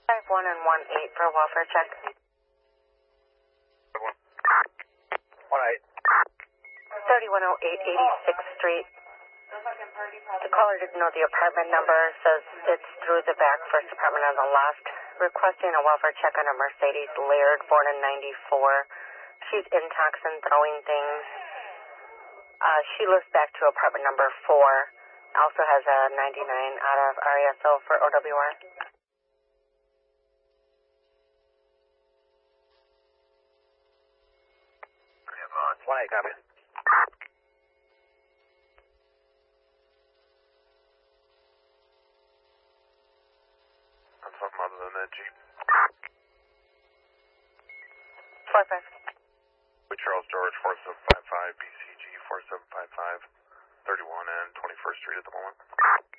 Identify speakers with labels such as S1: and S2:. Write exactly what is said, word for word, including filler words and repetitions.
S1: five one and one eight for a welfare check.
S2: one eight.
S1: thirty-one oh eight eighty-sixth Street. The caller didn't know the apartment number, says it's through the back, first apartment on the left. Requesting a welfare check on a Mercedes Laird, born in ninety-four. She's intox and throwing things. Uh, she lives back to apartment number four. Also has a ninety-nine out of R E S O for O W R.
S2: one eight, copy.
S3: On something other than that Jeep.
S1: four five.
S3: With Charles George, four seven five five, B C G four seven five five, thirty-one and twenty-first Street at the moment.